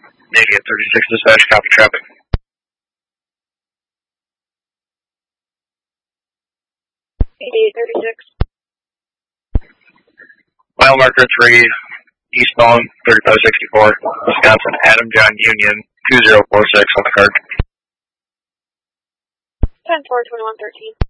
Navy at 36 dispatch, copy traffic. Navy 36. Mile marker 3, eastbound 3564, Wisconsin, Adam John Union, 2046 on the card. 10-4-21-13.